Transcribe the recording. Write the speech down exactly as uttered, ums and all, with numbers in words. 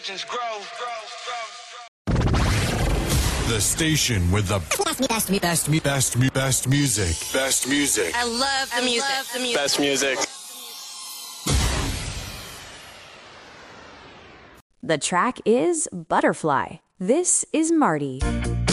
legends grow. The station with the best, me, best, me, best, me, best, me, best music. Best music. I love the I music. love the music. Best music. The track is Butterfly. This is Marty.